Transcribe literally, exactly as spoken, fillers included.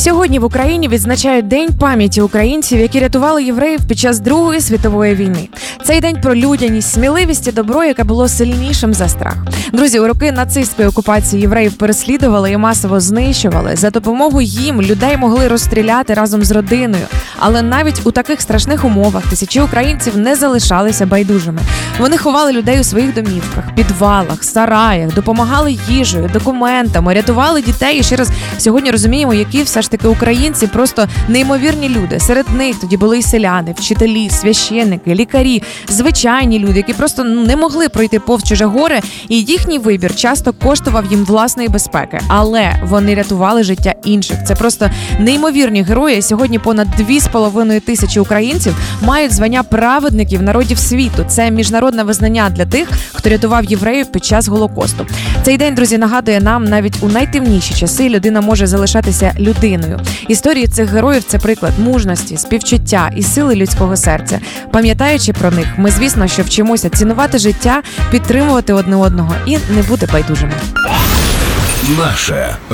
Сьогодні в Україні відзначають День пам'яті українців, які рятували євреїв під час Другої світової війни. Цей день про людяність, сміливість і добро, яке було сильнішим за страх. Друзі, у роки нацистської окупації євреїв переслідували і масово знищували. За допомогою їм людей могли розстріляти разом з родиною. Але навіть у таких страшних умовах тисячі українців не залишалися байдужими. Вони ховали людей у своїх домівках, підвалах, сараях, допомагали їжею, документами, рятували дітей. І ще раз сьогодні розуміємо, які все ж таки українці просто неймовірні люди. Серед них тоді були і селяни, вчителі, священники, лікарі, звичайні люди, які просто не могли пройти повз чуже горе, і їхній вибір часто коштував їм власної безпеки. Але вони рятували життя інших. Це просто неймовірні герої. Сьогодні понад дві з половиною тисячі українців мають звання праведників народів світу. Це міжнародне визнання для тих, хто рятував євреїв під час Голокосту. Цей день, друзі, нагадує нам, навіть у найтемніші часи людина може залишатися людиною. Історії цих героїв – це приклад мужності, співчуття і сили людського серця. Пам'ятаючи про них, ми, звісно, що вчимося цінувати життя, підтримувати одне одного і не бути байдужими. Наше